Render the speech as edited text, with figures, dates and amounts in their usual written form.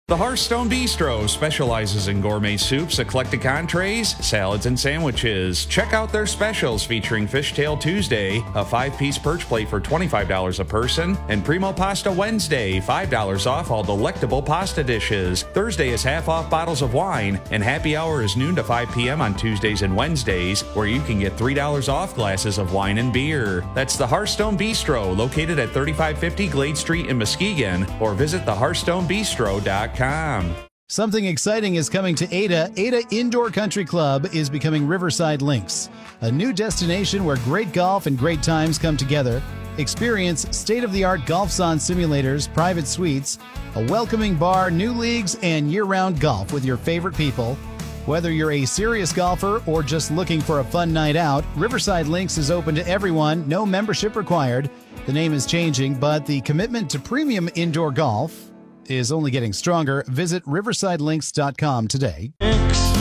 The Hearthstone Bistro specializes in gourmet soups, eclectic entrees, salads, and sandwiches. Check out their specials featuring Fishtail Tuesday, a 5-piece perch plate for $25 a person, and Primo Pasta Wednesday, $5 off all delectable pasta dishes. Thursday is half off bottles of wine, and happy hour is noon to 5 p.m. on Tuesdays and Wednesdays, where you can get $3 off glasses of wine and beer. That's the Hearthstone Bistro, located at 3550 Glade Street in Muskegon, or visit thehearthstonebistro.com. Something exciting is coming to Ada. Ada Indoor Country Club is becoming Riverside Links, a new destination where great golf and great times come together. Experience state-of-the-art golf zone simulators, private suites, a welcoming bar, new leagues, and year-round golf with your favorite people. Whether you're a serious golfer or just looking for a fun night out, Riverside Links is open to everyone, no membership required. The name is changing, but the commitment to premium indoor golf is only getting stronger. Visit riversidelinks.com today.